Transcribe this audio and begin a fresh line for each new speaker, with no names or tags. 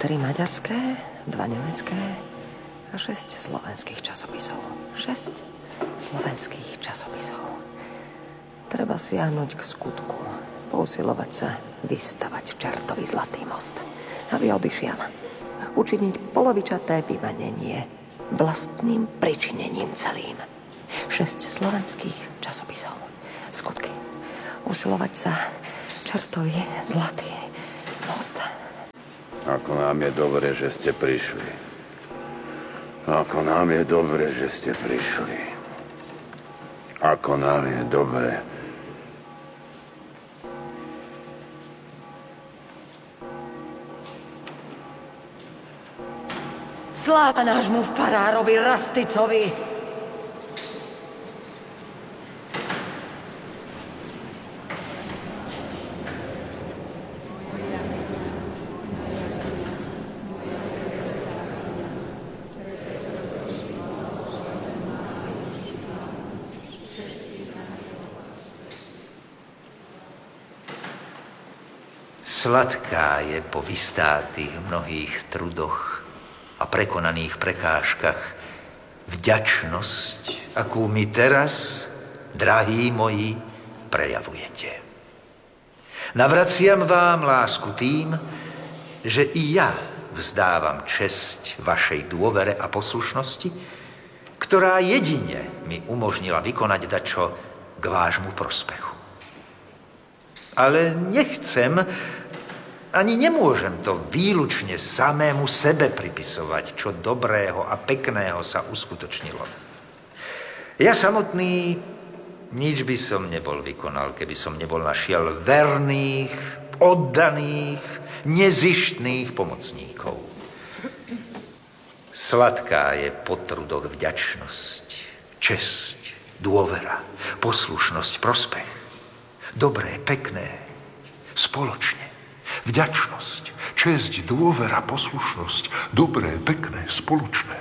3 maďarské, 2 nemecké a 6 slovenských časopisov. 6 slovenských časopisov. Treba siahnuť k skutku, pousilovať sa vystavať čertovi zlatý most, aby odišiel. Učiniť polovičaté vymanenie vlastným pričinením celým. 6 slovenských časopisov. Skutky. Usilovať sa čertovi zlatý most.
Ako nám je dobre, že ste prišli. Ako nám je dobre, že ste prišli. Ako nám je dobre.
Sláva nášmu farárovi Rasticovi!
Sladká je po vystátých mnohých trudoch a prekonaných prekážkach vďačnosť, akú mi teraz, drahí moji, prejavujete. Navraciam vám lásku tým, že i ja vzdávam česť vašej dôvere a poslušnosti, ktorá jedine mi umožnila vykonať dačo k vášmu prospechu. Ale nechcem, ani nemôžem to výlučne samému sebe pripisovať, čo dobrého a pekného sa uskutočnilo. Ja samotný nič by som nebol vykonal, keby som nebol našiel verných, oddaných, nezištných pomocníkov. Sladká je po trudoch vďačnosť, česť, dôvera, poslušnosť, prospech. Dobré, pekné, spoločne. Vďačnosť, česť, dôvera, poslušnosť, dobré, pekné, spoločné.